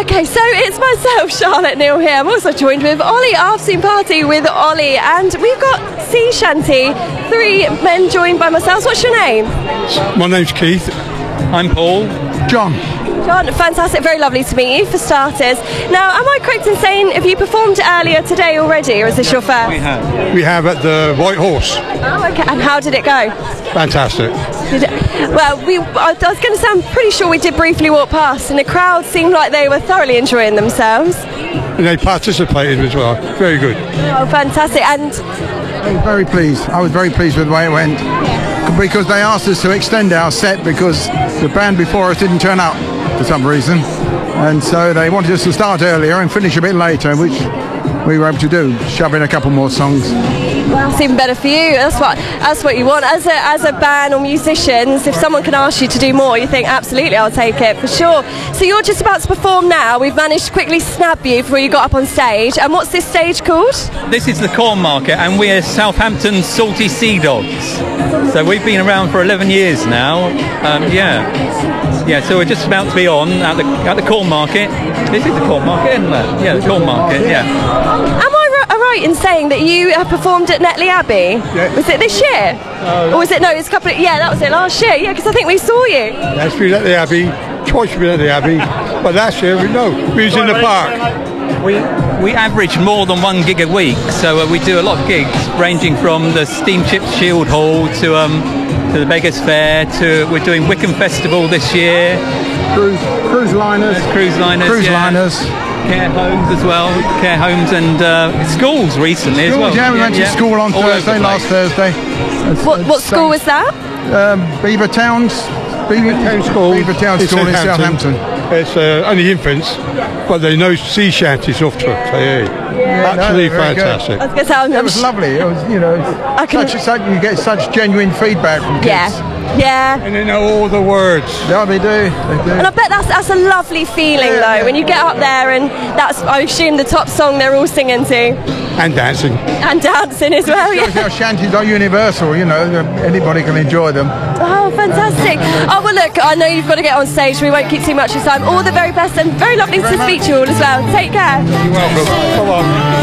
Okay, so it's myself, Charlotte Neal here. I'm also joined with Ollie, Afternoon Party with Ollie, and we've got Sea Shanty, 3 men joined by myself. What's your name? My name's Keith. I'm Paul. John. John, fantastic, very lovely to meet you for starters. Now, am I correct in saying, have you performed earlier today already, or is this your first? We have. We have at the White Horse. Oh, okay, and how did it go? Fantastic. Well, I was going to say, I'm pretty sure we did briefly walk past, and the crowd seemed like they were thoroughly enjoying themselves. And they participated as well. Very good. Oh, fantastic. And I was very pleased. I was very pleased with the way it went. Because they asked us to extend our set because the band before us didn't turn up for some reason. And so they wanted us to start earlier and finish a bit later, which we were able to do, shove in a couple more songs. Well, it's even better for you. That's what you want. As a band or musicians, if someone can ask you to do more, you think, absolutely, I'll take it, for sure. So you're just about to perform now. We've managed to quickly snap you before you got up on stage. And what's this stage called? This is the Corn Market, and we're Southampton's Salty Sea Dogs. So we've been around for 11 years now. So we're just about to be on at the Corn Market. This is the Corn Market, isn't it? Yeah, the Corn Market, yeah. Am I right in saying that you have performed at Netley Abbey? Yeah. Was it this year? Or was it, no, it's a couple of, yeah, that was it last year, yeah, because I think we saw you. That's been at the Abbey, twice we've been at the Abbey, but last year, we was in the park. We average more than 1 gig a week, so we do a lot of gigs, ranging from the Steamship Shield Hall to the Beggars Fair, to we're doing Wickham Festival this year. Cruise liners. Care homes as well, care homes and schools recently as well. Yeah, we went to school on Thursday, last Thursday. What school was that? Beavertown School in Southampton. It's only infants, but they know sea shanties off to it. Absolutely fantastic. I was going to say, It was lovely. It was, you get such genuine feedback from kids. Yeah. And they know all the words. Yeah, they do. And I bet that's a lovely feeling though, when you get up there and that's, I assume, the top song they're all singing to. And dancing. And dancing as well, yeah. Our shanties are universal, anybody can enjoy them. Oh, fantastic. Oh, well, look, I know you've got to get on stage. We won't keep too much of your time. All the very best and very lovely to speak to you all as well. Take care. You're welcome. Come on.